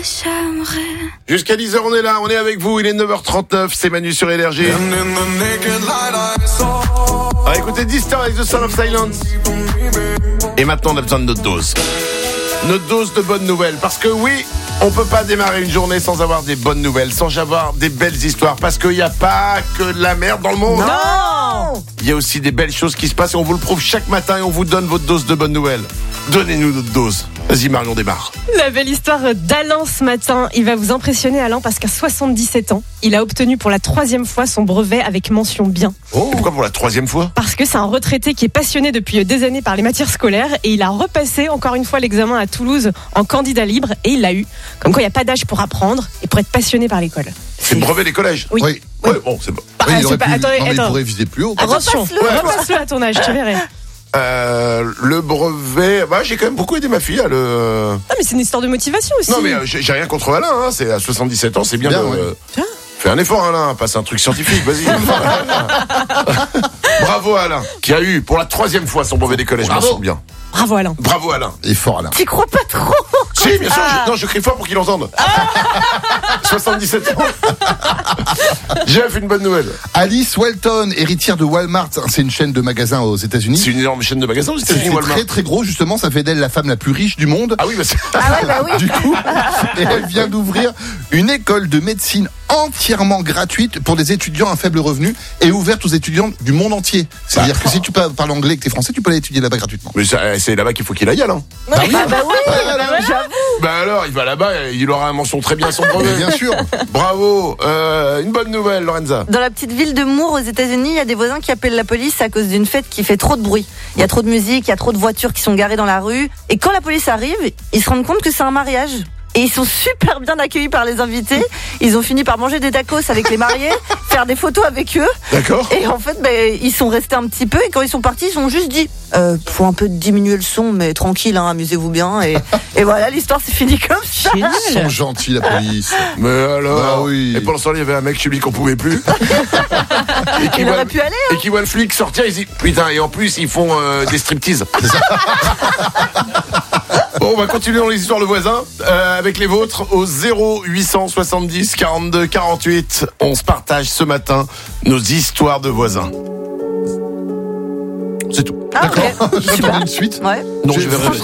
Jusqu'à 10h, on est là, on est avec vous, il est 9h39, c'est Manu sur Énergie. Écoutez, Disturbed avec The Sound of Silence. Et maintenant, on a besoin de notre dose. Notre dose de bonnes nouvelles. Parce que oui, on peut pas démarrer une journée sans avoir des bonnes nouvelles, sans avoir des belles histoires. Parce qu'il n'y a pas que de la merde dans le monde. Non! Il y a aussi des belles choses qui se passent et on vous le prouve chaque matin et on vous donne votre dose de bonnes nouvelles. Donnez-nous notre dose. Vas-y Marion, démarre. La belle histoire d'Alain ce matin. Il va vous impressionner, Alain, parce qu'à 77 ans, il a obtenu pour la 3e fois son brevet avec mention bien. Oh. Et pourquoi pour la 3e fois? Parce que c'est un retraité qui est passionné depuis des années par les matières scolaires et il a repassé encore une fois l'examen à Toulouse en candidat libre et il l'a eu. Comme quoi il n'y a pas d'âge pour apprendre et pour être passionné par l'école. C'est le brevet des collèges? Oui. Oui. Ouais, bon, c'est bon. Oui, il aurait pas- pu, attendez, non, mais il attends. pourrait viser plus haut. Attention, repasse-le à ton âge, tu verrais. Le brevet, j'ai quand même beaucoup aidé ma fille à le... Ah mais c'est une histoire de motivation aussi. Non mais j'ai rien contre Alain, hein. C'est à 77 ans, c'est bien, Bien, de... ouais. Fais un effort Alain, passe un truc scientifique, vas-y. Bravo Alain, qui a eu pour la 3e fois son brevet des collèges, je m'en Bravo. souviens. Bravo Alain. Bravo Alain. Il est fort, Alain. T'y crois pas trop? Si, bien sûr, je crie fort pour qu'il entende. 77 ans. Jeff, une bonne nouvelle. Alice Walton, héritière de Walmart, c'est une chaîne de magasins aux États-Unis. C'est une énorme chaîne de magasins aux C'est États-Unis, Walmart. très très gros, justement, ça fait d'elle la femme la plus riche du monde. Ah oui, bah c'est... Du coup, et elle vient d'ouvrir une école de médecine entièrement gratuite pour des étudiants à faible revenu et ouverte aux étudiants du monde entier. C'est-à-dire que si tu parles anglais et que t'es français, tu peux aller étudier là-bas gratuitement. Mais c'est là-bas qu'il faut qu'il aille, Alain. Bah oui, Bah alors, il va là-bas, il aura un mention très bien son brevet. bien sûr. Bravo. Une bonne nouvelle, Lorenza. Dans la petite ville de Moore aux États-Unis, il y a des voisins qui appellent la police à cause d'une fête qui fait trop de bruit. Il y a trop de musique, il y a trop de voitures qui sont garées dans la rue. Et quand la police arrive, ils se rendent compte que c'est un mariage. Et ils sont super bien accueillis par les invités. Ils ont fini par manger des tacos avec les mariés, faire des photos avec eux. D'accord. Et en fait, ils sont restés un petit peu. Et quand ils sont partis, ils ont juste dit faut un peu diminuer le son, mais tranquille, hein, amusez-vous bien. Et voilà, l'histoire s'est finie comme ça. Ils sont gentils, la police. Mais alors. Bah oui. Et pendant ce temps, il y avait un mec chez lui qu'on pouvait plus. Il aurait pu aller. Et qui voit le flic sortir, il dit putain, et en plus, ils font des striptease. Bon, on va continuer dans les histoires de voisins avec les vôtres au 0870 42 48. On se partage ce matin nos histoires de voisins. C'est tout. Ah, ok. J'attends une suite. Ouais. Non, je vais